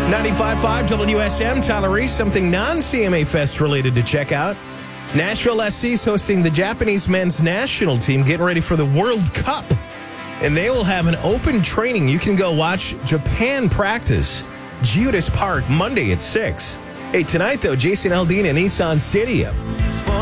95.5 WSM, Tyler Reese, something non-CMA Fest related to check out. Nashville SC is hosting the Japanese men's national team getting ready for the World Cup. And they will have an open training. You can go watch Japan practice. Geodis Park, Monday at 6. Hey, tonight, though, Jason Aldean and Nissan Stadium.